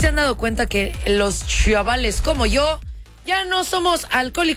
se han dado cuenta que los chavales como yo ya no somos alcohólicos